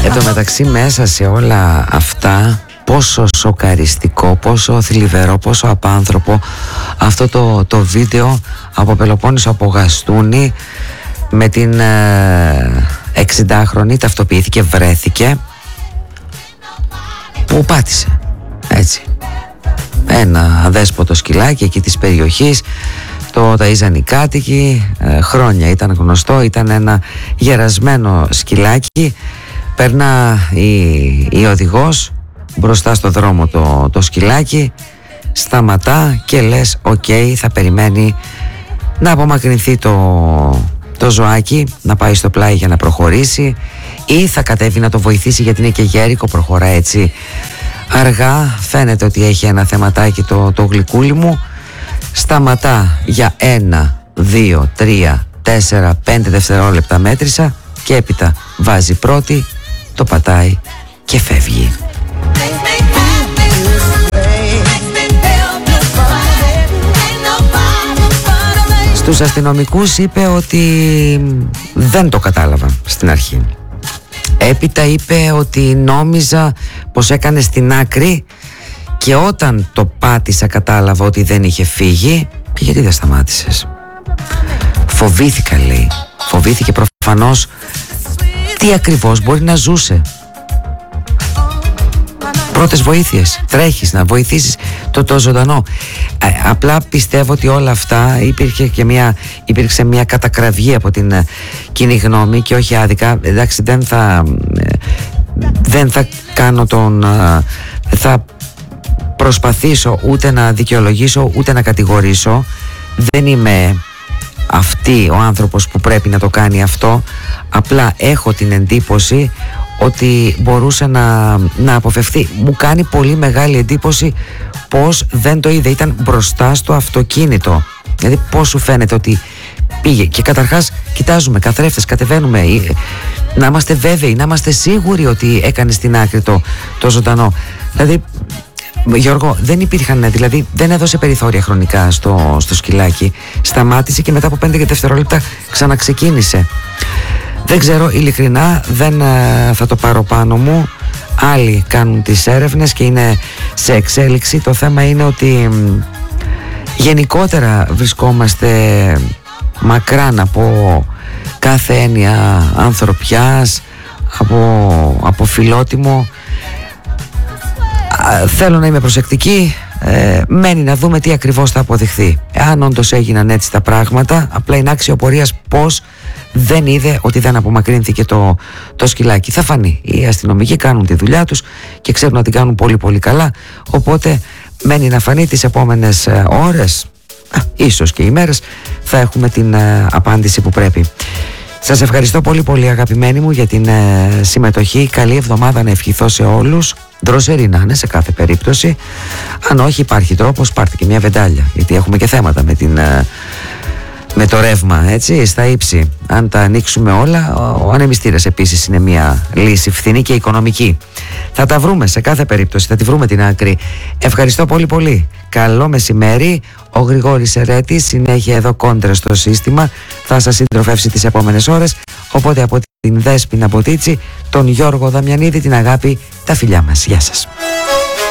Εν τω μεταξύ, μέσα σε όλα αυτά, πόσο σοκαριστικό, πόσο θλιβερό, πόσο απάνθρωπο αυτό το βίντεο από Πελοπόννησο, από Γαστούνη, με την 60χρονη, ταυτοποιήθηκε, βρέθηκε, που πάτησε έτσι ένα αδέσποτο σκυλάκι εκεί της περιοχής. Το ταΐζαν οι κάτοικοι, χρόνια ήταν γνωστό, ήταν ένα γερασμένο σκυλάκι. Περνά η οδηγός μπροστά στο δρόμο το σκυλάκι, σταματά και λες οκ, θα περιμένει να απομακρυνθεί το ζωάκι, να πάει στο πλάι για να προχωρήσει, ή θα κατέβει να το βοηθήσει γιατί είναι και γέρικο, προχωρά έτσι αργά, φαίνεται ότι έχει ένα θεματάκι το γλυκούλι μου. Σταματά για 1, 2, 3, 4, 5 δευτερόλεπτα μέτρησα και έπειτα βάζει πρώτη, το πατάει και φεύγει. Στους αστυνομικούς είπε ότι δεν το κατάλαβα στην αρχή. Έπειτα είπε ότι νόμιζα πως έκανε στην άκρη και όταν το πάτησα κατάλαβα ότι δεν είχε φύγει. Και γιατί δεν σταμάτησες? Φοβήθηκα, λέει. Φοβήθηκε προφανώς τι ακριβώς μπορεί να ζούσε. Πρώτες βοήθειες, τρέχεις να βοηθήσεις το ζωντανό. Απλά πιστεύω ότι όλα αυτά υπήρξε μια κατακραυγή από την κοινή γνώμη και όχι άδικα. Εντάξει, δεν θα κάνω θα προσπαθήσω ούτε να δικαιολογήσω ούτε να κατηγορήσω. Δεν είμαι ο άνθρωπος που πρέπει να το κάνει αυτό. Απλά έχω την εντύπωση ότι μπορούσε να αποφευθεί. Μου κάνει πολύ μεγάλη εντύπωση πως δεν το είδε. Ήταν μπροστά στο αυτοκίνητο. Δηλαδή πως σου φαίνεται ότι πήγε? Και καταρχάς κοιτάζουμε καθρέφτες, κατεβαίνουμε, να είμαστε βέβαιοι, να είμαστε σίγουροι ότι έκανε στην άκρη το ζωντανό. Δηλαδή, Γιώργο, δηλαδή δεν έδωσε περιθώρια χρονικά στο σκυλάκι. Σταμάτησε και μετά από 5 δευτερόλεπτα ξαναξεκίνησε. Δεν ξέρω, ειλικρινά δεν θα το πάρω πάνω μου. Άλλοι κάνουν τις έρευνες και είναι σε εξέλιξη. Το θέμα είναι ότι γενικότερα βρισκόμαστε μακράν από κάθε έννοια ανθρωπιάς, από φιλότιμο. Θέλω να είμαι προσεκτική. Μένει να δούμε τι ακριβώς θα αποδειχθεί. Αν όντως έγιναν έτσι τα πράγματα, απλά είναι άξιο πορείας πως δεν είδε ότι δεν απομακρύνθηκε το σκυλάκι. Θα φανεί. Οι αστυνομικοί κάνουν τη δουλειά τους και ξέρουν να την κάνουν πολύ πολύ καλά. Οπότε μένει να φανεί τις επόμενες ώρες, ίσως και ημέρες, θα έχουμε την απάντηση που πρέπει. Σας ευχαριστώ πολύ πολύ, αγαπημένοι μου, για την συμμετοχή. Καλή εβδομάδα να ευχηθώ σε όλους. Δροσερή να είναι σε κάθε περίπτωση. Αν όχι, υπάρχει τρόπος, πάρτε και μια βεντάλια, γιατί έχουμε και θέματα με το ρεύμα, έτσι, στα ύψη. Αν τα ανοίξουμε όλα, ο ανεμιστήρας επίσης είναι μια λύση φθηνή και οικονομική. Θα τα βρούμε σε κάθε περίπτωση, θα τη βρούμε την άκρη. Ευχαριστώ πολύ πολύ. Καλό μεσημέρι. Ο Γρηγόρης Ερέτης, συνέχεια εδώ κόντρα στο σύστημα, θα σας συντροφεύσει τις επόμενες ώρες. Οπότε από την Δέσποινα Μποτίτσι, τον Γιώργο Δαμιανίδη, την αγάπη, τα φιλιά μας. Γεια σας.